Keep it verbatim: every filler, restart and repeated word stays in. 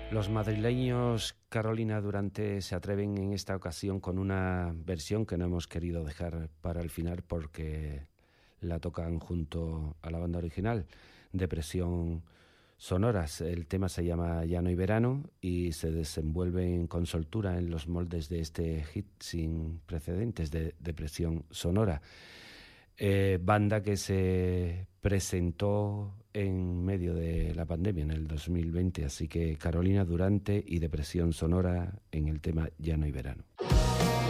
Los madrileños Carolina Durante se atreven en esta ocasión con una versión que no hemos querido dejar para el final porque la tocan junto a la banda original, Depresión Sonoras. El tema se llama Llano y Verano y se desenvuelve con soltura en los moldes de este hit sin precedentes de Depresión Sonora. Eh, banda que se presentó en medio de la pandemia en el dos mil veinte, así que Carolina Durante y Depresión Sonora en el tema Llano y Verano.